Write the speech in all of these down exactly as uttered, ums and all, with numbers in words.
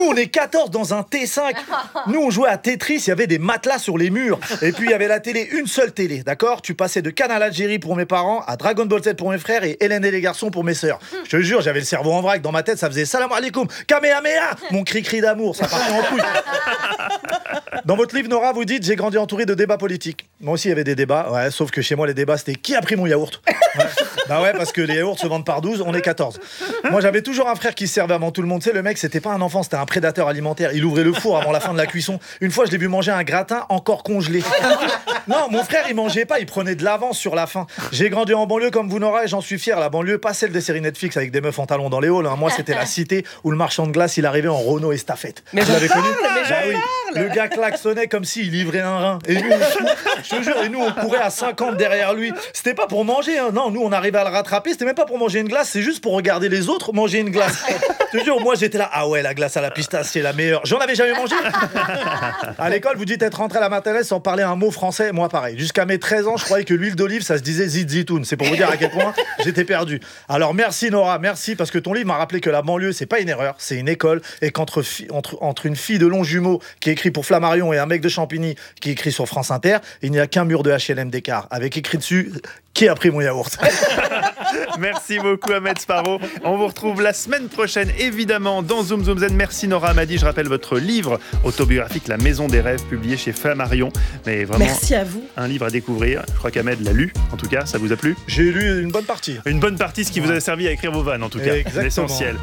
Nous, on est quatorze dans un T cinq. Nous, on jouait à Tetris, il y avait des matelas sur les murs. Et puis, il y avait la télé, une seule télé, d'accord? Tu passais de Canal Algérie pour mes parents à Dragon Ball Z pour mes frères et Hélène et les garçons pour mes sœurs. Je te jure, j'avais le cerveau en vrac. Dans ma tête, ça faisait salam alaikum, kamehameha, mon cri-cri d'amour, ça partait en couille. Dans votre livre, Nora, vous dites « J'ai grandi entouré de débats politiques ». Moi aussi, il y avait des débats, ouais, sauf que chez moi, les débats, c'était « Qui a pris mon yaourt ?» Ouais. Bah ouais, parce que les yaourts se vendent par douze, on est quatorze. Moi, j'avais toujours un frère qui se servait avant tout le monde. Tu sais, le mec, c'était pas un enfant, c'était un prédateur alimentaire. Il ouvrait le four avant la fin de la cuisson. Une fois, je l'ai vu manger un gratin encore congelé. Non, mon frère, il mangeait pas, il prenait de l'avance sur la faim. J'ai grandi en banlieue comme vous, Nora, et j'en suis fier. La banlieue, pas celle des séries Netflix avec des meufs en talons dans les halls. Hein. Moi, c'était la cité où le marchand de glace, il arrivait en Renault estafette. Mais vous l'avez connu? mais Bah oui. Le gars klaxonnait comme s'il livrait un rein. Et nous, je te jure, et nous, on courait à cinquante derrière lui. C'était pas pour manger, hein. Non, nous, on arrivait à le rattraper. C'était même pas pour manger une glace, c'est juste pour regarder les autres manger une glace. Je te jure, moi, j'étais là. Ah ouais, la glace à la pistache, c'est la meilleure. J'en avais jamais mangé. À l'école, vous dites être rentré à la maternelle sans parler un mot français. Moi, pareil. Jusqu'à mes treize ans, je croyais que l'huile d'olive, ça se disait zit-zitoun. C'est pour vous dire à quel point j'étais perdu. Alors, merci, Nora, merci, parce que ton livre m'a rappelé que la banlieue, c'est pas une erreur, c'est une école. Et qu'entre fi- entre, entre une fille de Longjumeau qui écrit pour Flammarion et un mec de Champigny qui écrit sur France Inter, il n'y a qu'un mur de H et M d'écart. Avec écrit dessus, qui a pris mon yaourt? Merci beaucoup Ahmed Sparrow. On vous retrouve la semaine prochaine, évidemment, dans Zoom Zoom Zen. Merci Nora Hamadi. Je rappelle votre livre autobiographique La Maison des Rêves, publié chez Flammarion. Mais vraiment, merci à vous. Un livre à découvrir. Je crois qu'Ahmed l'a lu. En tout cas, ça vous a plu? J'ai lu une bonne partie. Une bonne partie, ce qui vous a servi à écrire vos vannes, en tout cas. Exactement. L'essentiel.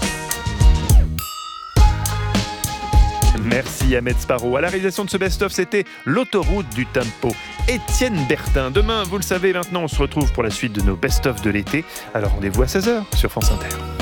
Merci Ahmed Sparrow. À la réalisation de ce best-of, c'était l'autoroute du tempo. Étienne Bertin. Demain, vous le savez maintenant, on se retrouve pour la suite de nos best-of de l'été. Alors rendez-vous à seize heures sur France Inter.